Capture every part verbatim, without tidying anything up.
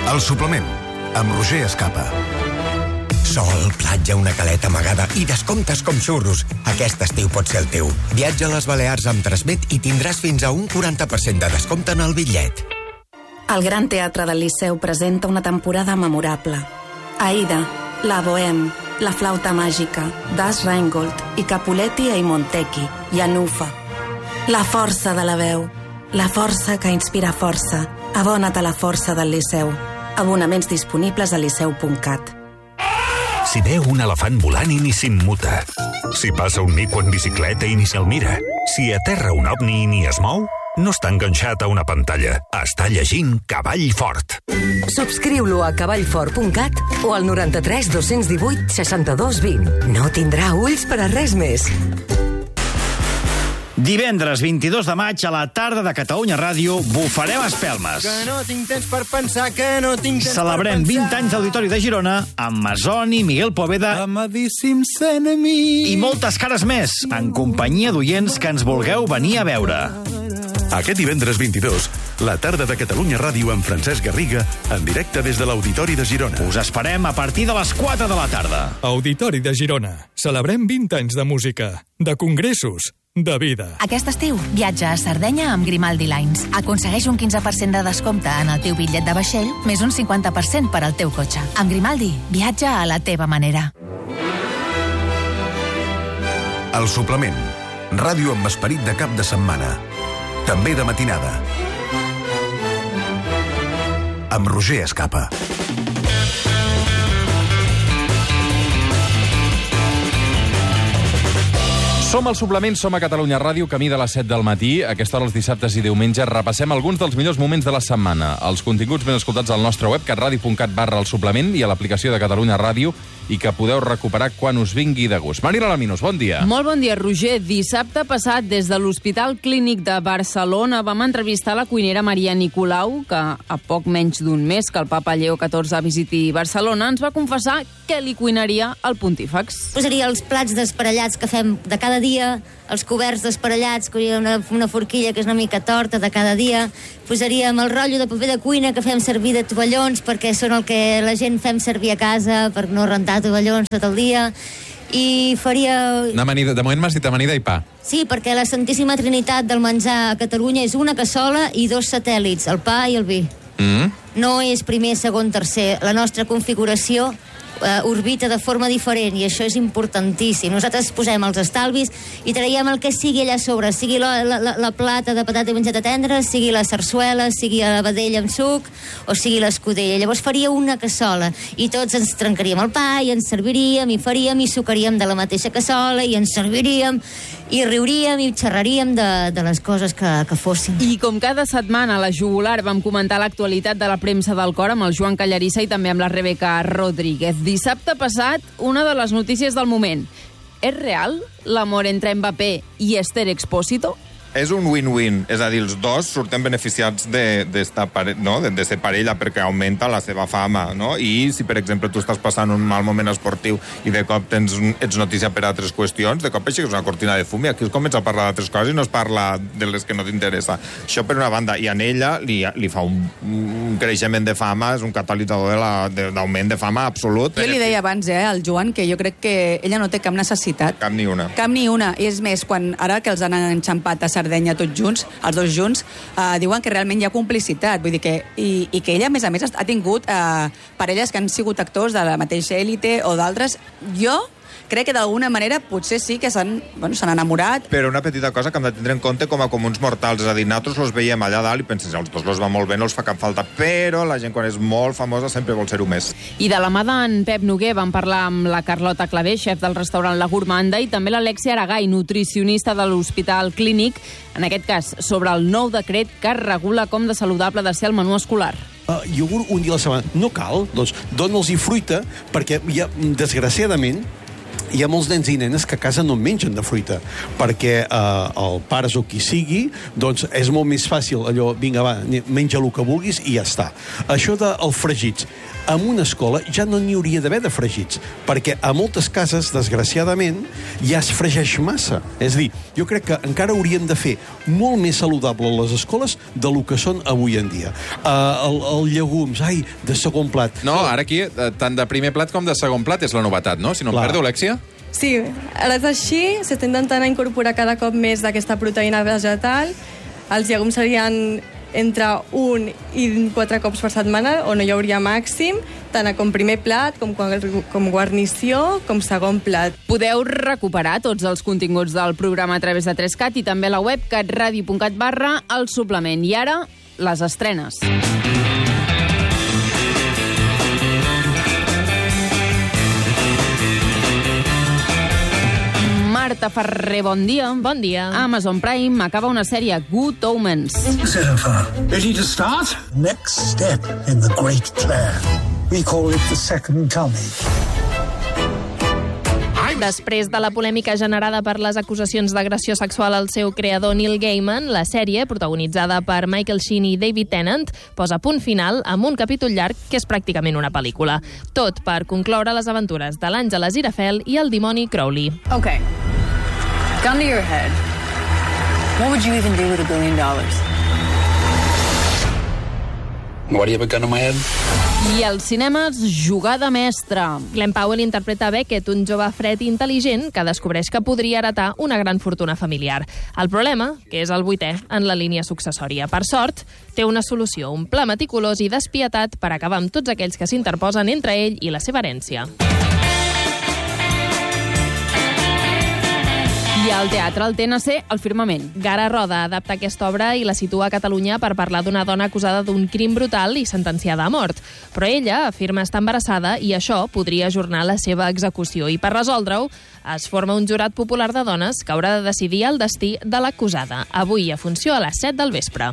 El suplement, amb Roger Escapa. Sol, platja, una caleta amagada i descomptes com xurros. Aquest estiu pot ser el teu. Viatja a les Balears amb Transmet i tindràs fins a un quaranta per cent de descompte en el bitllet. El Gran Teatre del Liceu presenta una temporada memorable. Aida, La Bohème, La Flauta Màgica, Das Rheingold i Capuletti e Montecchi, i Anufa. La força de la veu. La força que inspira força. Abona't a la força del Liceu. Abonaments disponibles a liceu punt cat. Si veu un elefant volant i ni s'immuta. Si passa un mico en bicicleta i ni se'l mira. Si aterra un ovni i ni es mou, no està enganxat a una pantalla. Està llegint Cavall Fort. Subscriu-lo a cavall fort punt cat o al noranta-tres dos-cents divuit seixanta-dos vint. No tindrà ulls per a res més. Divendres vint-i-dos de maig a la tarda de Catalunya Ràdio bufarem espelmes. Que no tinc temps per pensar, que no tinc temps Celebrem per pensar. vint anys d'Auditori de Girona amb Masoni, Miguel Poveda Amadíssims enemics. i moltes cares més, en companyia d'oients que ens vulgueu venir a veure. Aquest divendres vint-i-dos, la tarda de Catalunya Ràdio amb Francesc Garriga, en directe des de l'Auditori de Girona. Us esperem a partir de les quatre de la tarda. Auditori de Girona. Celebrem vint anys de música, de congressos, de vida. Aquest estiu, viatja a Sardenya amb Grimaldi Lines. Aconsegueix un quinze per cent de descompte en el teu bitllet de vaixell, més un cinquanta per cent per al teu cotxe. Amb Grimaldi, viatja a la teva manera. El suplement, ràdio amb esperit de cap de setmana. També de matinada. Amb Roger Escapa. Som al suplement, som a Catalunya Ràdio, camí de les set del matí. A aquesta hora, els dissabtes i diumenges, repassem alguns dels millors moments de la setmana. Els continguts ben escoltats al nostre web, catradio punt cat barra el suplement, i a l'aplicació de Catalunya Ràdio, i que podeu recuperar quan us vingui de gust. Marina Laminos, bon dia. Molt bon dia, Roger. Dissabte passat, des de l'Hospital Clínic de Barcelona, vam entrevistar la cuinera Maria Nicolau, que a poc menys d'un mes que el papa Lleó catorze visiti Barcelona, ens va confessar què li cuinaria al pontífex. Posaria els plats desparellats que fem de cada dia, els coberts desparellats, una, una forquilla que és una mica torta de cada dia, posaríem el rotllo de paper de cuina que fem servir de tovallons, perquè són el que la gent fem servir a casa per no rentar tovallons tot el dia, i faria... Amanida, de moment m'has dit amanida i pa. Sí, perquè la Santíssima Trinitat del menjar a Catalunya és una cassola i dos satèl·lits, el pa i el vi. Mm. No és primer, segon, tercer. La nostra configuració Uh, orbita de forma diferent, i això és importantíssim. Nosaltres posem els estalvis i traiem el que sigui allà sobre, sigui la, la, la plata de patata i mongeta tendra, sigui la sarsuela, sigui la vedella amb suc o sigui l'escudella. Llavors faria una cassola i tots ens trencaríem el pa i ens serviríem i faríem i sucaríem de la mateixa cassola i ens serviríem i riuríem i xerraríem de, de les coses que, que fossin. I com cada setmana a la Jugular vam comentar l'actualitat de la premsa del cor amb el Joan Callarissa i també amb la Rebeca Rodríguez. Dissabte passat, una de les notícies del moment. És real l'amor entre Mbappé i Esther Expósito? És un win-win, és a dir, els dos surten beneficiats de, de, pare, no? de, de ser parella perquè augmenta la seva fama, no? I si, per exemple, tu estàs passant un mal moment esportiu i de cop tens, ets notícia per altres qüestions, de cop així que és una cortina de fum i aquí es comença a parlar d'altres coses i no es parla de les que no t'interessa. Això per una banda, i a ella li, li fa un, un creixement de fama, és un catalitzador d'augment de, de fama absolut. Jo li deia abans, eh, al Joan, que jo crec que ella no té cap necessitat. Cap ni una. Cap ni una. I és més, quan ara que els han enxampat a Sardenya tots junts, els dos junts, eh, diuen que realment hi ha complicitat, vull dir que, i, i que ella, a més a més, ha tingut eh, parelles que han sigut actors de la mateixa élite o d'altres. Jo crec que d'alguna manera potser sí que s'han bueno, s'han enamorat. Però una petita cosa que hem de tindre en compte com a comuns mortals, és a dir, nosaltres els veiem allà dalt i pensem, els dos els va molt bé, no els fa cap falta, però la gent quan és molt famosa sempre vol ser-ho més. I de la mà d'en Pep Noguer vam parlar amb la Carlota Clavé, xef del restaurant La Gourmanda, i també l'Alexia Aragay, nutricionista de l'Hospital Clínic, en aquest cas sobre el nou decret que regula com de saludable ha de ser el menú escolar. Uh, iogurt un dia a la setmana no cal, doncs dona'ls-hi fruita, perquè ja, desgraciadament hi ha molts nens i nenes que a casa no mengen de fruita, perquè eh, el pares o qui sigui, doncs és molt més fàcil allò, vinga, va, menja el que vulguis i ja està. Això dels fregits, en una escola ja no n'hi hauria d'haver de fregits, perquè a moltes cases, desgraciadament, ja es fregeix massa. És a dir, jo crec que encara hauríem de fer molt més saludable les escoles de lo que són avui en dia. Uh, el, el llegums, ai, de segon plat. No, ara aquí, tant de primer plat com de segon plat és la novetat, no? Si no em perdo, Alexia? Sí, ara és així, s'està intentant incorporar cada cop més d'aquesta proteïna vegetal. Els llegums serien entre un i quatre cops per setmana, on hi hauria màxim, tant com primer plat, com, com guarnició, com segon plat. Podeu recuperar tots els continguts del programa a través de Trescat i també a la web catradio punt cat barra el suplement. I ara, les estrenes. Marta Ferrer, bon dia. Bon dia. Amazon Prime acaba una sèrie, Good Omens. Jennifer, ready to start? Next step in the great plan. We call it the second coming. Després de la polèmica generada per les acusacions d'agressió sexual al seu creador Neil Gaiman, la sèrie, protagonitzada per Michael Sheen i David Tennant, posa punt final amb un capítol llarg que és pràcticament una pel·lícula. Tot per concloure les aventures de l'Àngela Zirafel i el dimoni Crowley. Okay. Gun to your head. What would you even do with a billion dollars? Why do you have a gun to my head? I als cinemes, Jugada mestra. Glenn Powell interpreta Beckett, un jove fred i intel·ligent que descobreix que podria heretar una gran fortuna familiar. El problema, que és el vuitè en la línia successòria. Per sort, té una solució, un pla meticulós i despietat per acabar amb tots aquells que s'interposen entre ell i la seva herència. I al teatre, al T N C, El firmament. Gara Roda adapta aquesta obra i la situa a Catalunya per parlar d'una dona acusada d'un crim brutal i sentenciada a mort. Però ella afirma estar embarassada i això podria ajornar la seva execució. I per resoldre-ho, es forma un jurat popular de dones que haurà de decidir el destí de l'acusada. Avui a funció a les set del vespre.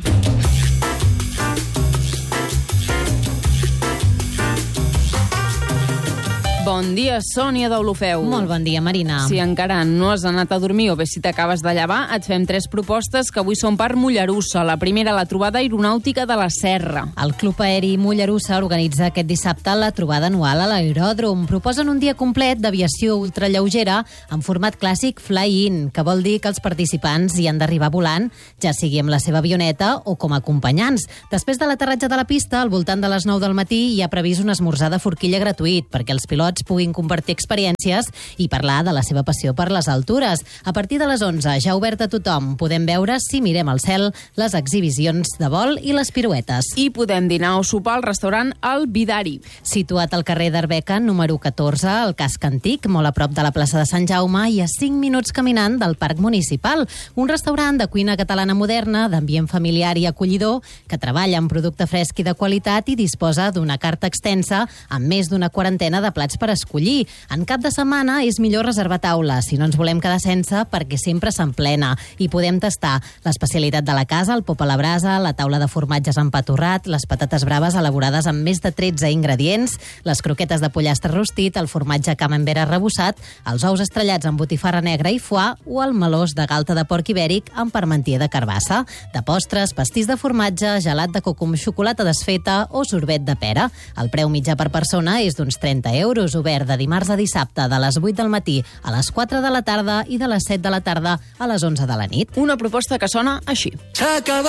Bon dia, Sònia d'Olofeu. Molt bon dia, Marina. Si encara no has anat a dormir o bé si t'acabes de llevar, et fem tres propostes que avui són per Mollerussa. La primera, la trobada aeronàutica de la Serra. El Club Aeri Mollerussa organitza aquest dissabte la trobada anual a l'aeròdrom. Proposen un dia complet d'aviació ultralleugera en format clàssic fly-in, que vol dir que els participants hi han d'arribar volant, ja sigui amb la seva avioneta o com a acompanyants. Després de l'aterratge de la pista, al voltant de les nou del matí, hi ha previst un esmorzar de forquilla gratuït perquè els pilots puguin compartir experiències i parlar de la seva passió per les altures. A partir de les onze, ja obert a tothom, podem veure, si mirem al cel, les exhibicions de vol i les piruetes. I podem dinar o sopar al restaurant El Vidari. Situat al carrer d'Arbeca, número catorze, al casc antic, molt a prop de la plaça de Sant Jaume i a cinc minuts caminant del Parc Municipal. Un restaurant de cuina catalana moderna, d'ambient familiar i acollidor, que treballa amb producte fresc i de qualitat i disposa d'una carta extensa amb més d'una quarantena de plats per escollir. En cap de setmana és millor reservar taula, si no ens volem quedar sense, perquè sempre s'emplena. I podem tastar l'especialitat de la casa, el pop a la brasa, la taula de formatges empaturrat, les patates braves elaborades amb més de tretze ingredients, les croquetes de pollastre rostit, el formatge camembert arrebossat, els ous estrellats amb botifarra negra i foie o el melós de galta de porc ibèric amb parmentier de carbassa. De postres, pastís de formatge, gelat de coco amb xocolata desfeta o sorbet de pera. El preu mitjà per persona és d'uns trenta euros, obert de dimarts a dissabte de les vuit del matí a les quatre de la tarda i de les set de la tarda a les onze de la nit. Una proposta que sona així.